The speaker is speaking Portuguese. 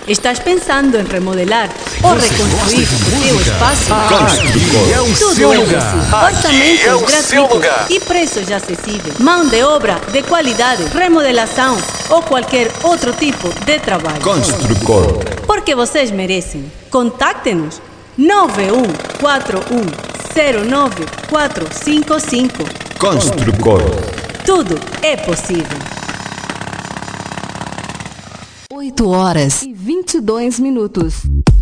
Estás pensando em remodelar ou reconstruir o teu espaço? É o Tudo seu é lugar. possível. Orçamentos é o seu gratuitos lugar. e preços acessíveis. Mão de obra de qualidade, remodelação ou qualquer outro tipo de trabalho. Construcor. Porque vocês merecem. Contacte-nos 9141094455. Construcor. Tudo é possível. 8 horas e 22 minutos.